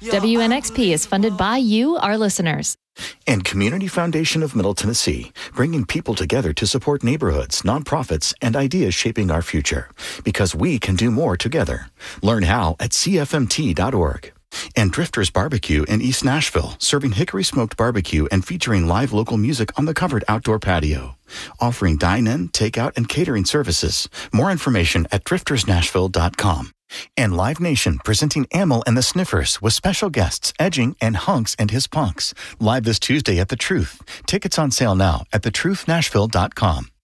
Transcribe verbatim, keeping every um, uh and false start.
W N X P is funded by you, our listeners. And Community Foundation of Middle Tennessee, bringing people together to support neighborhoods, nonprofits, and ideas shaping our future. Because we can do more together. Learn how at C F M T dot org. And Drifters Barbecue in East Nashville, serving hickory smoked barbecue and featuring live local music on the covered outdoor patio. Offering dine-in, takeout, and catering services. More information at drifters nashville dot com. And Live Nation presenting Amyl and the Sniffers with special guests Edging and Hunks and His Punks. Live this Tuesday at The Truth. Tickets on sale now at the truth nashville dot com.